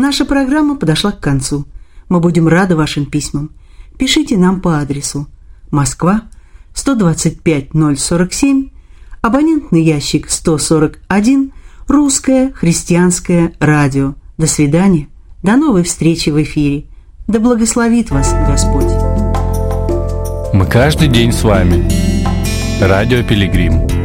наша программа подошла к концу. Мы будем рады вашим письмам. Пишите нам по адресу: Москва, 125-047, абонентный ящик 141, Русское христианское радио. До свидания. До новой встречи в эфире. Да благословит вас Господь. Мы каждый день с вами. Радио Пилигрим.